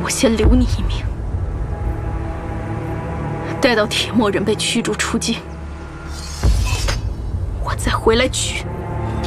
我先留你一命，待到铁墨人被驱逐出境，我再回来取。